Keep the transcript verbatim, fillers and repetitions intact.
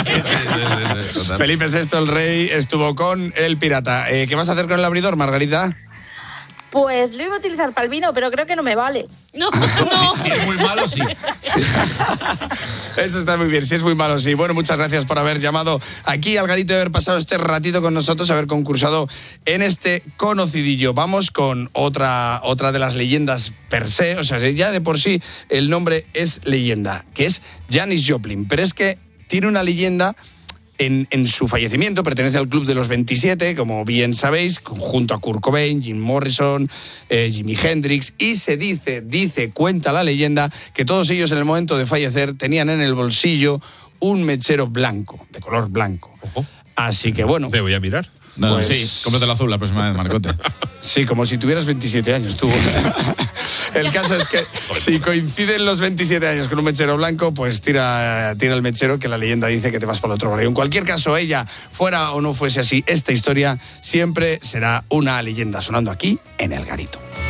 sí, sí, sí, sí, sí. Felipe sexto, el rey, estuvo con el pirata. Eh, ¿Qué vas a hacer con el abridor, Margarita? Pues lo iba a utilizar para el vino, pero creo que no me vale. No, no. Si, si es muy malo, sí. sí. Eso está muy bien, si es muy malo, sí. Bueno, muchas gracias por haber llamado aquí al garito y haber pasado este ratito con nosotros, haber concursado en este conocidillo. Vamos con otra, otra de las leyendas per se, o sea, ya de por sí el nombre es leyenda, que es Janis Joplin, pero es que tiene una leyenda. En, en su fallecimiento, pertenece al Club de los veintisiete, como bien sabéis, junto a Kurt Cobain, Jim Morrison, eh, Jimi Hendrix, y se dice, dice, cuenta la leyenda, que todos ellos en el momento de fallecer tenían en el bolsillo un mechero blanco, de color blanco. Ojo. Así que bueno. Te voy a mirar. No, Pues- sí, cómprate el azul la próxima vez, Marcote. Sí, como si tuvieras veintisiete años tú. El caso es que si coinciden los veintisiete años con un mechero blanco, pues tira, tira el mechero, que la leyenda dice que te vas para el otro barrio. En cualquier caso, ella, fuera o no fuese así, esta historia siempre será una leyenda sonando aquí en El Garito.